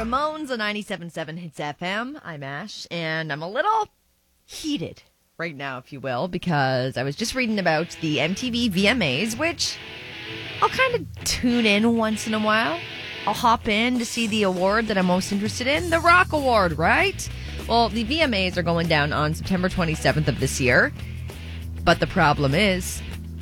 Ramones on 97.7 Hits FM. I'm Ash, and I'm a little heated right now, if you will, because I was just reading about the MTV VMAs, which I'll kind of tune in once in a while. I'll hop in to see the award that I'm most interested in, the Rock Award, right? Well, the VMAs are going down on September 27th of this year, but the problem is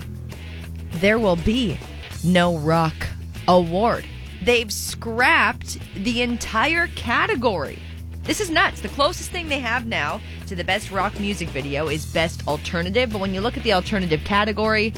there will be no Rock Award. They've scrapped the entire category. This is nuts. The closest thing they have now to the best rock music video is Best Alternative. But when you look at the alternative category,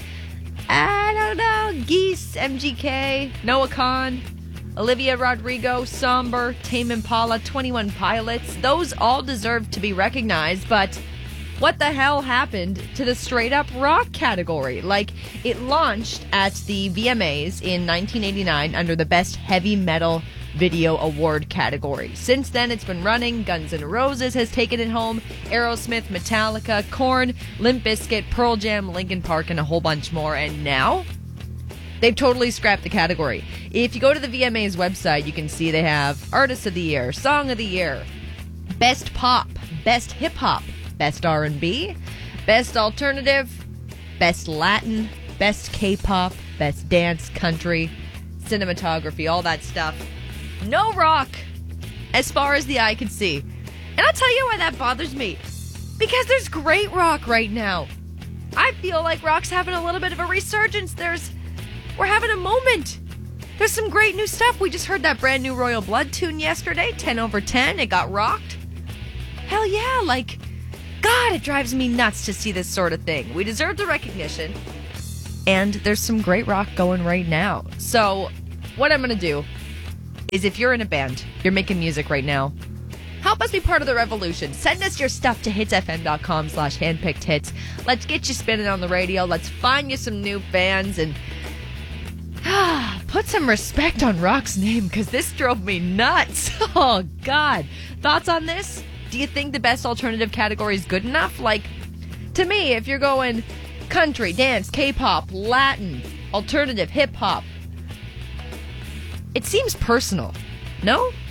I don't know, Geese, MGK, Noah Kahan, Olivia Rodrigo, Somber, Tame Impala, 21 Pilots, those all deserve to be recognized, but what the hell happened to the straight-up rock category? Like, it launched at the VMAs in 1989 under the Best Heavy Metal Video Award category. Since then, it's been running. Guns N' Roses has taken it home. Aerosmith, Metallica, Korn, Limp Bizkit, Pearl Jam, Linkin Park, and a whole bunch more. And now, they've totally scrapped the category. If you go to the VMAs website, you can see they have Artist of the Year, Song of the Year, Best Pop, Best Hip Hop, Best R&B, Best Alternative, Best Latin, Best K-Pop, Best Dance, Country, Cinematography, all that stuff. No rock, as far as the eye can see. And I'll tell you why that bothers me. Because there's great rock right now. I feel like rock's having a little bit of a resurgence. We're having a moment. There's some great new stuff. We just heard that brand new Royal Blood tune yesterday, 10 over 10. It got rocked. Hell yeah, like, God, it drives me nuts to see this sort of thing. We deserve the recognition. And there's some great rock going right now. So what I'm going to do is, if you're in a band, you're making music right now, help us be part of the revolution. Send us your stuff to hitsfm.com/handpickedhits. Let's get you spinning on the radio. Let's find you some new fans and put some respect on rock's name, because this drove me nuts. Oh, God. Thoughts on this? Do you think the best alternative category is good enough? Like, to me, if you're going country, dance, K-pop, Latin, alternative, hip-hop, it seems personal. No?